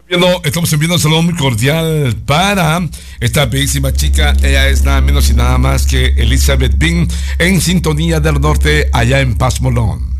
Estamos enviando un saludo muy cordial para esta bellísima chica. Ella es nada menos y nada más que Elizabeth Bean, en sintonía del norte, allá en Paz Molón.